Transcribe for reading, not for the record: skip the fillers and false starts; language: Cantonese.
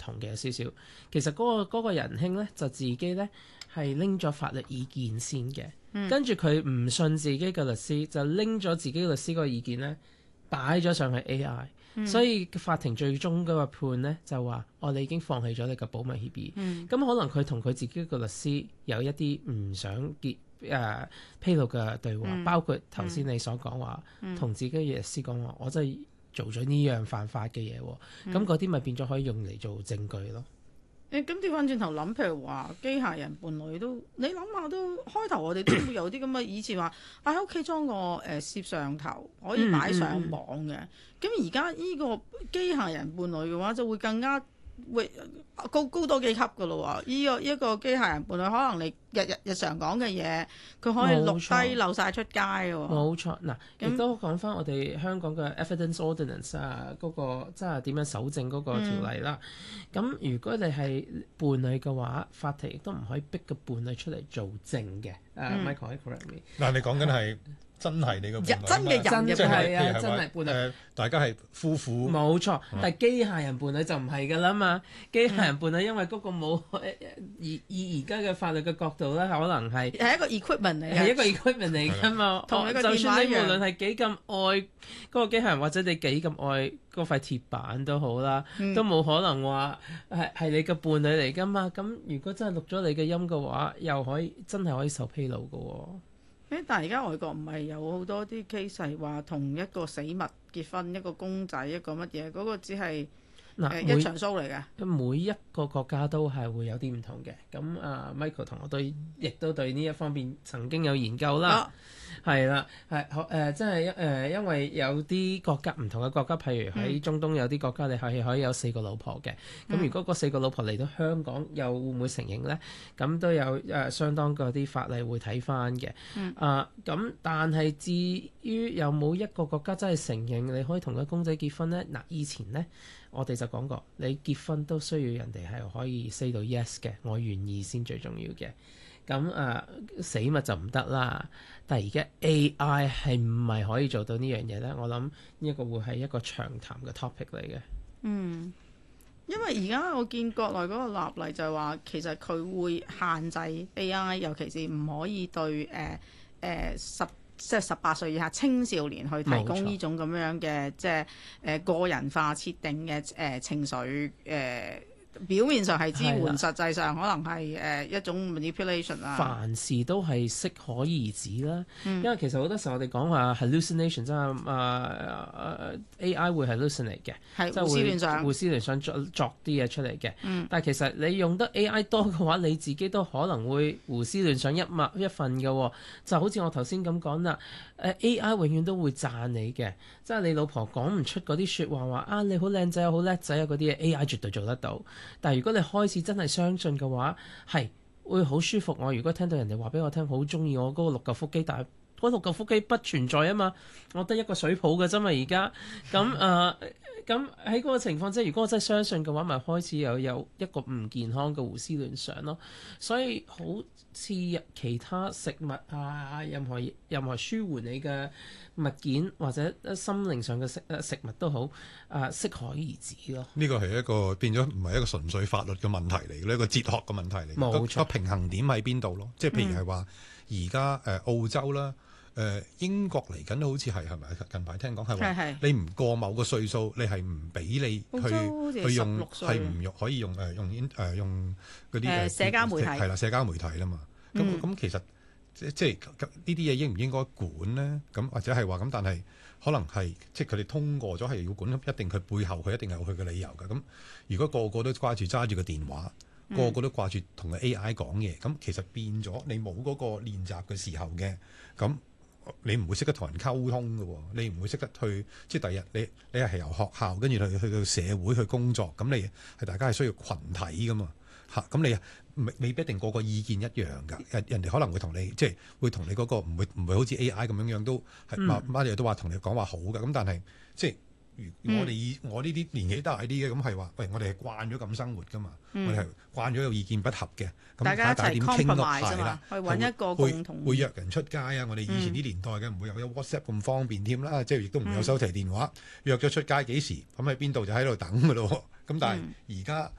同嘅少少。其實嗰個仁兄咧就自己咧係拎咗法律意見先嘅，跟住佢唔信自己嘅律師，就拎咗自己律師個意見咧擺咗上去 AI。所以法庭最終嗰個判咧就話：你已經放棄咗你嘅保密協議。咁、可能佢同佢自己個律師有一啲唔想披露嘅對話，包括頭先你所講話，同自己嘅律師講話，我真係做咗呢樣犯法嘅嘢喎。咁嗰啲咪變咗可以用嚟做證據咯。 咁調翻轉頭諗，譬如話機械人伴侶都，你諗下都開頭我哋都會有啲咁嘅，以前話喺屋企裝個攝像頭可以擺上網嘅，咁而家呢個機械人伴侶嘅話就會更加會高多幾級噶咯喎！一個機械人伴侶可能你日常講嘅嘢，佢可以錄低漏晒出街喎。 冇錯，嗱，亦都講翻我哋香港嘅 Evidence Ordinance 啊，嗰個即係點樣搜證嗰個條例啦。咁如果你係伴侶嘅話，法庭亦都唔可以逼個伴侶出嚟做證嘅。Michael 可以 correct me。 嗱，你講緊係真係你個伴侶真嘅人即係譬如真係伴侶。 大家係夫婦。 冇錯，但係機械人伴侶就唔係㗎啦嘛。機械人伴侶因為嗰個冇以而家嘅法律嘅角度咧，可能係一個 equipment 嚟嘅， 係一個 equipment 嚟㗎嘛。 同你個就電話一樣。 算你無論係幾咁愛嗰個機械人，或者你幾咁愛嗰塊鐵板都好啦，都冇可能話係你嘅伴侶嚟㗎嘛。咁如果真係錄咗你嘅音嘅話，又可以真係可以受披露㗎喎。 但係而家外國唔係有好多啲 case 係話同一個死物結婚，一個公仔，一個乜嘢，嗰個只係一場 show 嚟嘅。 每一個國家都係會有啲唔同嘅。咁Michael 同我亦都對呢一方面曾經有研究啦。係啦，即係因為有啲國家唔同嘅國家，譬如喺中東有啲國家，你可以有4個老婆嘅。咁如果嗰4個老婆嚟到香港，又會唔會承認呢？咁都有相當嗰啲法例會睇翻嘅。咁但係至於有冇一個國家真係承認你可以同個公仔結婚呢？嗱，以前呢，我哋就講過，你結婚都需要人哋係可以 say 到 yes 嘅，我願意先最重要嘅。咁死物就唔得啦，但係而家 AI 係唔係可以做到呢樣嘢呢？我諗呢一個會係一個長談嘅 topic 嚟嘅。 因為而家我見國內嗰個立例就係話，其實佢會限制 AI，尤其是唔可以對即係18歲以下青少年去提供呢種咁樣嘅即係個人化設定嘅情緒表面上係支援，實際上可能係一種 manipulation 啊。 凡事都係適可而止啦。因為其實好多時候我哋講話 hallucination 真係AI 會 hallucinate 嘅， 係胡思亂想， 胡思亂想作啲嘢出嚟嘅。但係其實你用得 AI 多嘅話，你自己都可能會胡思亂想一份嘅喎。就好似我頭先咁講啦，AI 永遠都會讚你嘅，即係你老婆講唔出嗰啲説話你好靚仔啊，好叻仔啊嗰啲嘢 AI 絕對做得到。但係如果你開始真係相信嘅話，係會好舒服。我如果聽到人哋話俾我聽好中意我嗰個六嚿腹肌，但係嗰六嚿腹肌不存在啊嘛，我得一個水泡嘅啫嘛而家。咁喺嗰個情況即係如果我真係相信嘅話，咪開始有一個唔健康嘅胡思亂想咯。所以好似其他食物任何舒緩你嘅物件或者心靈上嘅食物都好適可而止咯。 呢個係一個變咗唔係一個純粹法律嘅問題嚟嘅，一個哲學嘅問題嚟。 冇錯， 個平衡點喺邊度咯？即係譬如係話而家澳洲啦。英國嚟緊好似係咪近排聽講係話你唔過某個歲數，你係唔俾你去用係唔可以用用嗰啲社交媒體係啦，社交媒體啦嘛。咁其實即係呢啲嘢應唔應該管呢？咁或者係話咁，但係可能係即係佢哋通過咗係要管，一定佢背後佢一定有佢嘅理由嘅。咁如果個個都掛住揸住個電話，個個都掛住同個 AI 講嘢，咁其實變咗你冇嗰個練習嘅時候嘅咁。你唔會識得同人溝通嘅喎，你唔會識得去即係第日你係由學校跟住去到社會去工作，咁你係大家係需要群體噶嘛嚇，咁你未必一定個個意見一樣㗎，人哋可能會同你即係會同你嗰個唔會好似 AI 咁樣都係乜嘢都話同你講話好嘅，咁但係即係。我呢啲年紀大啲嘅咁係話，喂，我哋係慣咗咁生活噶嘛，我哋係慣咗有意見不合嘅，咁大家一齊 compromise 係啦， 去揾一個共同會約人出街啊！我哋以前啲年代嘅唔會有 WhatsApp 咁方便添啦，即係亦都唔會有手提電話，約咗出街幾時咁喺邊度就喺度等㗎咯。咁但係而家